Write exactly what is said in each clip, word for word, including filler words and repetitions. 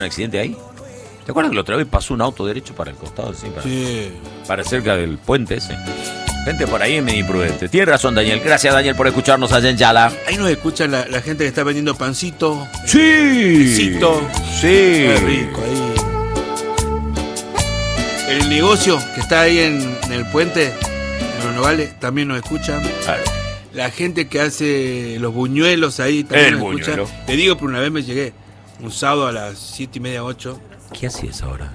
un accidente ahí. ¿Te acuerdas que la otra vez pasó un auto derecho para el costado? Sí, para, Sí. para cerca del puente ese. Gente por ahí es medio imprudente. Tiene razón, Daniel. Gracias, Daniel, por escucharnos allá en Yala. Ahí nos escucha la, la gente que está vendiendo pancito. Sí. Quesito. Sí. Qué rico ahí. El negocio que está ahí en, en el puente, en los Nogales, también nos escuchan. Claro. La gente que hace los buñuelos ahí también El nos buñuelo. escucha. Te digo, por una vez me llegué un sábado a las siete y media, ocho. ¿Qué hacías ahora?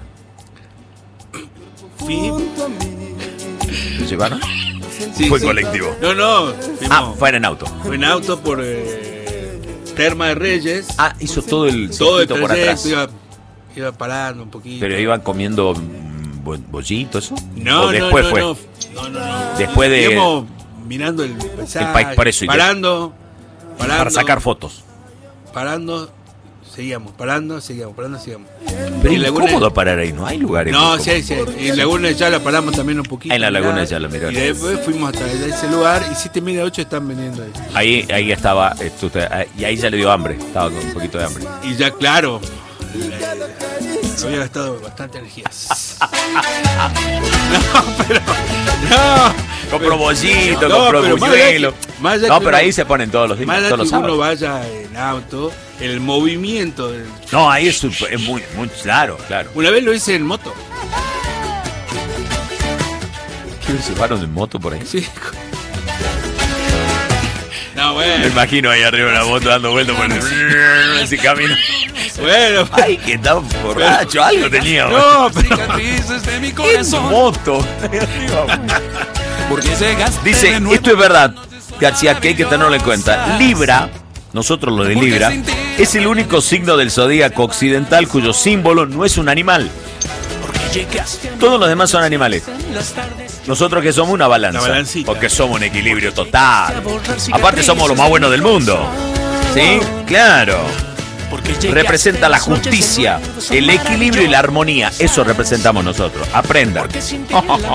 Fui. ¿Te llevaron? Sí, Fue sí. colectivo. No, no. Fuimos, Ah, fue en auto. fue en auto por eh, Terma de Reyes. Ah, hizo todo el Todo el circuito por atrás. trayecto, iba, iba parando un poquito. Pero iban comiendo mm, bo- bollito, ¿eso? No, ¿O después no, no, fue? no, no, no, no. Después de- Íbamos mirando el paisaje, El país, por eso, y ya- parando, parando, Para sacar fotos. parando, seguíamos, parando, seguíamos, parando, seguíamos. Pero Y es Laguna- incómodo parar ahí, ¿no? Hay lugares. No, muy sí, sí. cómodos. Y en Laguna de Yala paramos también un poquito. En la Laguna mirá. de Yala, mirá. Y después fuimos hasta ese lugar y siete y media, ocho están vendiendo ahí. Ahí, ahí estaba, eh, tú te- ah, y ahí ya le dio hambre, estaba con un poquito de hambre. Y ya, claro, le- había gastado bastante energía. No, pero. No. Compró bollito, No, compró pero más allá buñuelo. que- más allá No, que pero uno- ahí se ponen todos los días, Más allá todos los que uno sábados. vaya en auto, el movimiento del... No, ahí es, super- es muy, muy claro, claro. Una vez lo hice en moto. ¿Qué se llevaron en moto por ahí? Sí. No, Me bueno. imagino ahí arriba de la moto dando vueltas por el ese camino. Bueno. Ay, que estaba borracho, algo tenía. No, pero... Cicatrices de mi En corazón. moto. Porque llegaste Dice, de nuevo. esto es verdad, García, que hay que tenerlo en cuenta. Libra, nosotros los de Libra, es el único signo del zodíaco occidental cuyo símbolo no es un animal. Porque llegaste Todos los demás son animales. en las tardes. Nosotros que somos una balanza. La balancita. Porque somos un equilibrio total. Aparte somos los más buenos del mundo. ¿Sí? Claro. Porque llegaste Representa la las noches justicia, de nuevo, son el equilibrio y la maravillosas. armonía. Eso representamos nosotros. Aprendan. Porque sin ti la